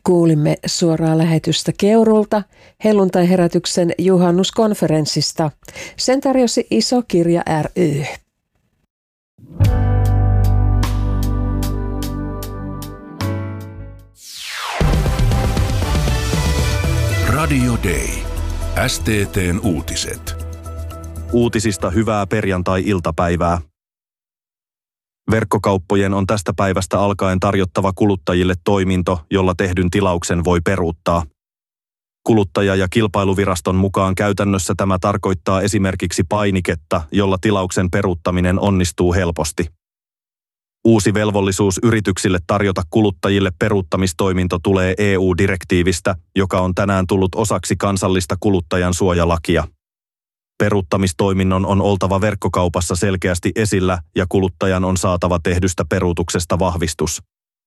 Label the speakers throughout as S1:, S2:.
S1: Kuulimme suoraa lähetystä Keurulta helluntai-herätyksen juhannuskonferenssista. Sen tarjosi Iso Kirja ry.
S2: Radio Day. STT:n uutiset.
S3: Uutisista hyvää perjantai-iltapäivää. Verkkokauppojen on tästä päivästä alkaen tarjottava kuluttajille toiminto, jolla tehdyn tilauksen voi peruuttaa. Kuluttaja- ja kilpailuviraston mukaan käytännössä tämä tarkoittaa esimerkiksi painiketta, jolla tilauksen peruuttaminen onnistuu helposti. Uusi velvollisuus yrityksille tarjota kuluttajille peruuttamistoiminto tulee EU-direktiivistä, joka on tänään tullut osaksi kansallista kuluttajan suojalakia. Peruuttamistoiminnon on oltava verkkokaupassa selkeästi esillä ja kuluttajan on saatava tehdystä peruutuksesta vahvistus.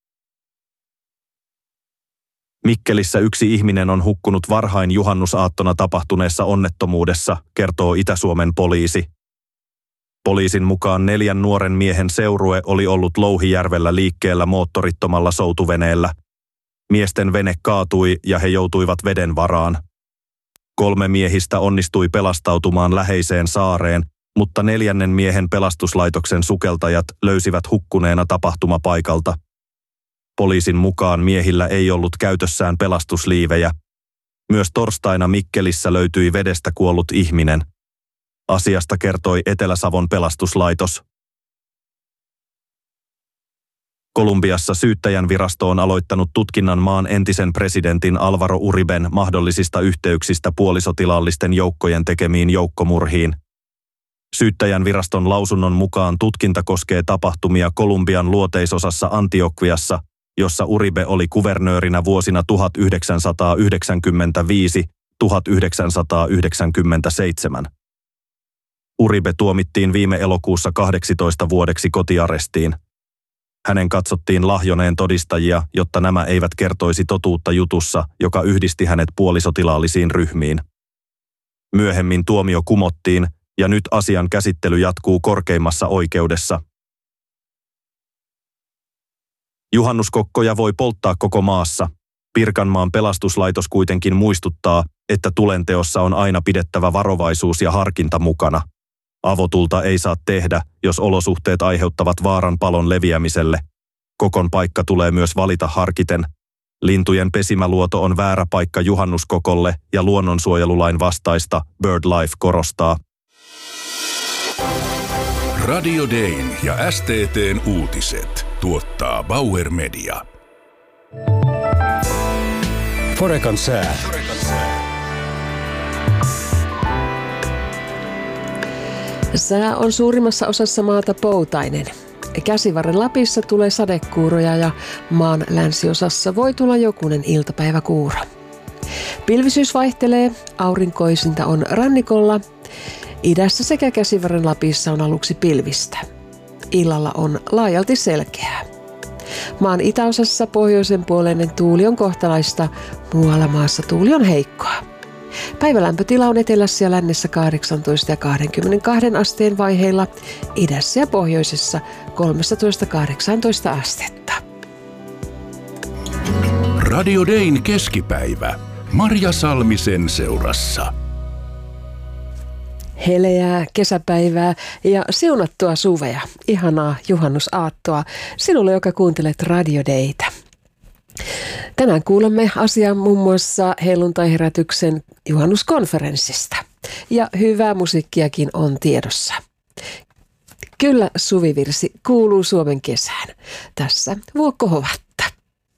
S3: Mikkelissä yksi ihminen on hukkunut varhain juhannusaattona tapahtuneessa onnettomuudessa, kertoo Itä-Suomen poliisi. Poliisin mukaan 4 nuoren miehen seurue oli ollut Louhijärvellä liikkeellä moottorittomalla soutuveneellä. Miesten vene kaatui ja he joutuivat veden varaan. 3 miehistä onnistui pelastautumaan läheiseen saareen, mutta 4. miehen pelastuslaitoksen sukeltajat löysivät hukkuneena tapahtumapaikalta. Poliisin mukaan miehillä ei ollut käytössään pelastusliivejä. Myös torstaina Mikkelissä löytyi vedestä kuollut ihminen. Asiasta kertoi Etelä-Savon pelastuslaitos. Kolumbiassa syyttäjänvirasto on aloittanut tutkinnan maan entisen presidentin Álvaro Uriben mahdollisista yhteyksistä puolisotilaallisten joukkojen tekemiin joukkomurhiin. Syyttäjänviraston lausunnon mukaan tutkinta koskee tapahtumia Kolumbian luoteisosassa Antioquiassa, jossa Uribe oli kuvernöörinä vuosina 1995–1997. Uribe tuomittiin viime elokuussa 18 vuodeksi kotiarestiin. Hänen katsottiin lahjoneen todistajia, jotta nämä eivät kertoisi totuutta jutussa, joka yhdisti hänet puolisotilaallisiin ryhmiin. Myöhemmin tuomio kumottiin ja nyt asian käsittely jatkuu korkeimmassa oikeudessa. Juhannuskokkoja voi polttaa koko maassa. Pirkanmaan pelastuslaitos kuitenkin muistuttaa, että tulenteossa on aina pidettävä varovaisuus ja harkinta mukana. Avotulta ei saa tehdä, jos olosuhteet aiheuttavat vaaran palon leviämiselle. Kokon paikka tulee myös valita harkiten. Lintujen pesimäluoto on väärä paikka juhannuskokolle ja luonnonsuojelulain vastaista BirdLife korostaa.
S2: Radio Dayn ja STT:n uutiset tuottaa Bauer Media.
S4: Forekan sää.
S1: Sää on suurimmassa osassa maata poutainen. Käsivarren Lapissa tulee sadekuuroja ja maan länsiosassa voi tulla jokunen iltapäiväkuuro. Pilvisyys vaihtelee, aurinkoisinta on rannikolla. Idässä sekä Käsivarren Lapissa on aluksi pilvistä. Illalla on laajalti selkeää. Maan itäosassa pohjoisen puoleinen tuuli on kohtalaista, muualla maassa tuuli on heikkoa. Päivälämpötila on etelässä ja lännessä 18 ja 22 asteen vaiheilla, idässä ja pohjoisessa 13–18 astetta.
S2: Radio Dayn keskipäivä. Marja Salmisen seurassa.
S1: Heleää kesäpäivää ja siunattua suveja. Ihanaa juhannusaattoa sinulle, joka kuuntelet Radio Daytä. Tänään kuulemme asiaa muun muassa helluntai-herätyksen juhannuskonferenssista. Ja hyvää musiikkiakin on tiedossa. Kyllä suvivirsi kuuluu Suomen kesään. Tässä Vuokko Hovat.